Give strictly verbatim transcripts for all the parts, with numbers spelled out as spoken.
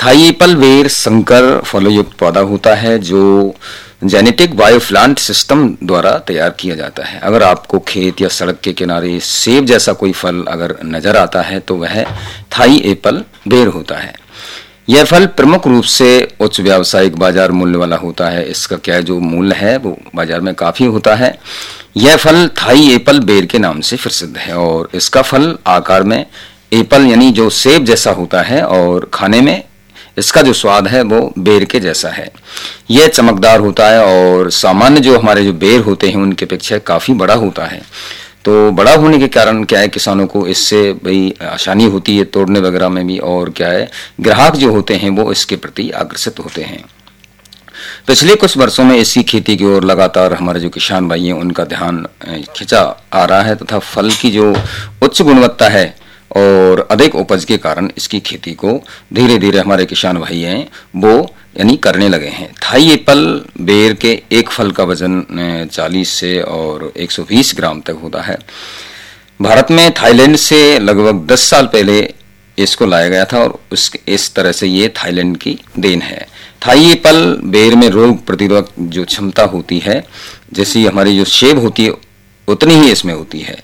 Thai Apple बेर संकर फलोयुक्त पौधा होता है जो जेनेटिक बायोप्लांट सिस्टम द्वारा तैयार किया जाता है। अगर आपको खेत या सड़क के किनारे सेब जैसा कोई फल अगर नजर आता है तो वह थाई एप्पल बेर होता है। यह फल प्रमुख रूप से उच्च व्यावसायिक बाजार मूल्य वाला होता है। इसका क्या जो मूल्य है वो बाजार में काफी होता है। यह फल थाई एप्पल बेर के नाम से प्रसिद्ध है और इसका फल आकार में एप्पल यानी जो सेब जैसा होता है और खाने में इसका जो स्वाद है वो बेर के जैसा है। यह चमकदार होता है और सामान्य जो हमारे जो बेर होते हैं उनके अपेक्षा काफी बड़ा होता है। तो बड़ा होने के कारण क्या है किसानों को इससे भाई आसानी होती है तोड़ने वगैरह में भी, और क्या है ग्राहक जो होते हैं वो इसके प्रति आकर्षित होते हैं। पिछले कुछ वर्षों में इसकी खेती की ओर लगातार हमारे जो किसान भाई हैं उनका ध्यान खिंचा आ रहा है तथा फल की जो उच्च गुणवत्ता है और अधिक उपज के कारण इसकी खेती को धीरे धीरे हमारे किसान भाई हैं वो यानी करने लगे हैं। थाई एप्पल बेर के एक फल का वजन चालीस से और एक सौ बीस ग्राम तक होता है। भारत में थाईलैंड से लगभग दस साल पहले इसको लाया गया था और उस इस तरह से ये थाईलैंड की देन है। थाई एप्पल बेर में रोग प्रतिरोधक जो क्षमता होती है जैसी हमारी जो सेब होती है उतनी ही इसमें होती है।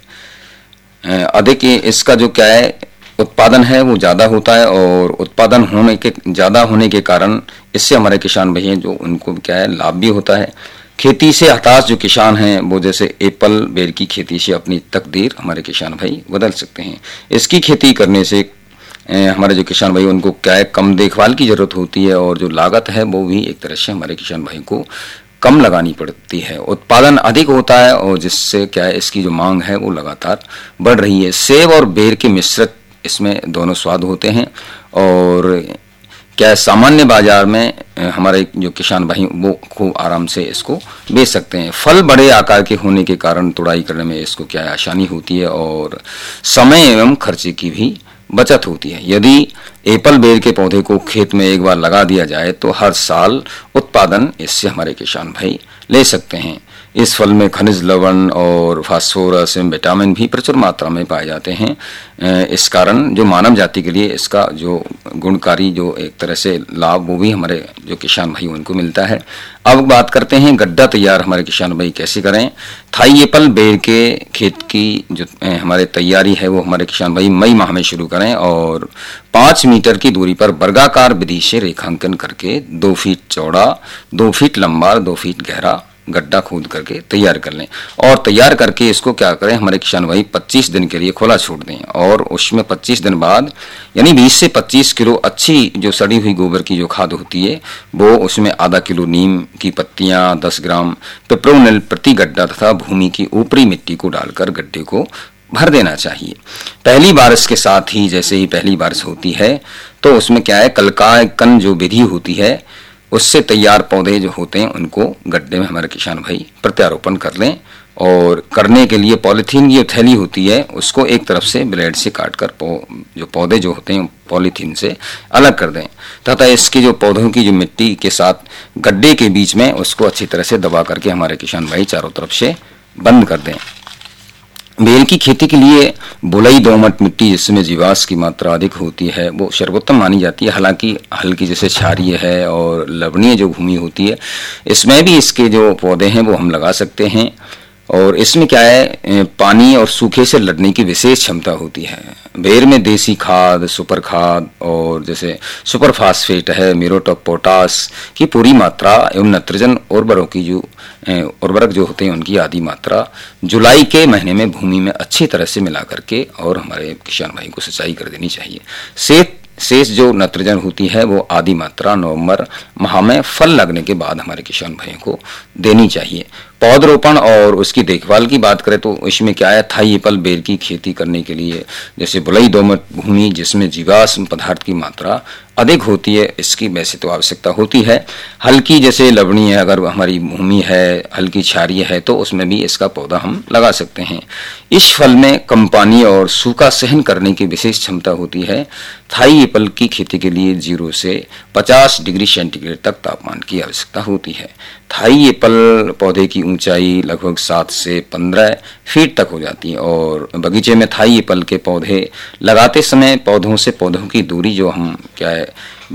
अधिक इसका जो क्या है उत्पादन है वो ज़्यादा होता है और उत्पादन होने के ज़्यादा होने के कारण इससे हमारे किसान भाई हैं जो उनको क्या है लाभ भी होता है। खेती से हताश जो किसान हैं वो जैसे एप्पल बेर की खेती से अपनी तकदीर हमारे किसान भाई बदल सकते हैं। इसकी खेती करने से हमारे जो किसान भाई उनको क्या है कम देखभाल की ज़रूरत होती है और जो लागत है वो भी एक तरह से हमारे किसान भाई को कम लगानी पड़ती है। उत्पादन अधिक होता है और जिससे क्या है इसकी जो मांग है वो लगातार बढ़ रही है। सेब और बेर के मिश्रित इसमें दोनों स्वाद होते हैं और क्या सामान्य बाजार में हमारे जो किसान भाई वो खूब आराम से इसको बेच सकते हैं। फल बड़े आकार के होने के कारण तुड़ाई करने में इसको क्या है आसानी होती है और समय एवं खर्चे की भी बचत होती है। यदि एप्पल बेर के पौधे को खेत में एक बार लगा दिया जाए तो हर साल उत्पादन इससे हमारे किसान भाई ले सकते हैं। इस फल में खनिज लवण और फास्फोरस एवं विटामिन भी प्रचुर मात्रा में पाए जाते हैं। इस कारण जो मानव जाति के लिए इसका जो गुणकारी जो एक तरह से लाभ वो भी हमारे जो किसान भाई उनको मिलता है। अब बात करते हैं गड्ढा तैयार हमारे किसान भाई कैसे करें। थाई एप्पल बेर के खेत की जो हमारे तैयारी है वो हमारे किसान भाई मई माह में शुरू करें और पाँच मीटर की दूरी पर वर्गाकार विधि से रेखांकन करके दो फीट चौड़ा, दो फीट लंबा, दो फीट गहरा गड्ढा खोद करके तैयार कर लें और तैयार करके इसको क्या करें हमारे किसान भाई पच्चीस दिन के लिए खुला छोड़ दें और उसमें पच्चीस दिन बाद यानी बीस से पच्चीस किलो अच्छी जो सड़ी हुई गोबर की जो खाद होती है वो उसमें आधा किलो नीम की पत्तियां, दस ग्राम पिप्रोनिल प्रति गड्ढा तथा भूमि की ऊपरी मिट्टी को डालकर गड्ढे को भर देना चाहिए। पहली बारिश के साथ ही जैसे ही पहली बारिश होती है तो उसमें क्या है कलकाकन जो विधि होती है उससे तैयार पौधे जो होते हैं उनको गड्ढे में हमारे किसान भाई प्रत्यारोपण कर लें और करने के लिए पॉलीथीन की जो थैली होती है उसको एक तरफ से ब्लेड से काट कर पौ, जो पौधे जो होते हैं पॉलीथीन से अलग कर दें तथा इसकी जो पौधों की जो मिट्टी के साथ गड्ढे के बीच में उसको अच्छी तरह से दबा करके हमारे किसान भाई चारों तरफ से बंद कर दें। बेर की खेती के लिए बुलई दोमट मिट्टी जिसमें जीवाश्म की मात्रा अधिक होती है वो सर्वोत्तम मानी जाती है। हालांकि हल्की जैसे क्षारीय है और लवणीय जो भूमि होती है इसमें भी इसके जो पौधे हैं वो हम लगा सकते हैं और इसमें क्या है पानी और सूखे से लड़ने की विशेष क्षमता होती है। बेर में देसी खाद, सुपर खाद और जैसे सुपर फास्फेट है, म्यूरेट ऑफ पोटास की पूरी मात्रा एवं नाइट्रोजन उर्वरकों की जो उर्वरक जो होते हैं उनकी आधी मात्रा जुलाई के महीने में भूमि में अच्छी तरह से मिला करके और हमारे किसान भाई को सिंचाई कर देनी चाहिए। शेष शेष जो नाइट्रोजन होती है वो आधी मात्रा नवंबर माह में फल लगने के बाद हमारे किसान भाइयों को देनी चाहिए। पौधरोपण और उसकी देखभाल की बात करें तो इसमें क्या है थाई एप्पल बेर की खेती करने के लिए जैसे बुलई दोमट भूमि जिसमें जीवाश्म पदार्थ की मात्रा अधिक होती है इसकी वैसे तो आवश्यकता होती है। हल्की जैसे लवणीय है अगर हमारी भूमि है, हल्की क्षारीय है तो उसमें भी इसका पौधा हम लगा सकते हैं। इस फल में कम पानी और सूखा सहन करने की विशेष क्षमता होती है। थाई एप्पल की खेती के लिए जीरो से पचास डिग्री सेंटीग्रेड तक तापमान की आवश्यकता होती है। थाई एप्पल पौधे की ऊंचाई लगभग सात से पंद्रह फीट तक हो जाती है और बगीचे में थाई एप्पल के पौधे लगाते समय पौधों से पौधों की दूरी जो हम क्या है